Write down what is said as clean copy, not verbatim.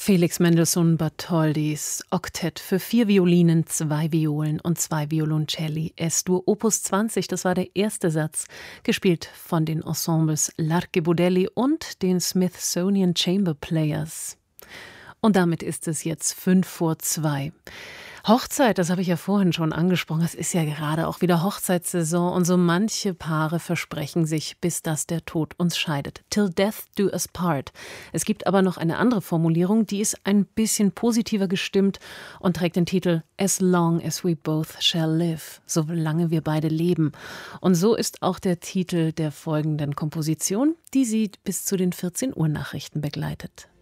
Felix Mendelssohn Bartholdis Oktett für 4 Violinen, 2 Violen und 2 Violoncelli S-Dur Opus 20, das war der erste Satz, gespielt von den Ensembles L'Archibudelli und den Smithsonian Chamber Players. Und damit ist es jetzt 1:05. Hochzeit, das habe ich ja vorhin schon angesprochen, es ist ja gerade auch wieder Hochzeitssaison und so manche Paare versprechen sich, bis dass der Tod uns scheidet. Till death do us part. Es gibt aber noch eine andere Formulierung, die ist ein bisschen positiver gestimmt und trägt den Titel As long as we both shall live, solange wir beide leben. Und so ist auch der Titel der folgenden Komposition, die Sie bis zu den 14 Uhr Nachrichten begleitet.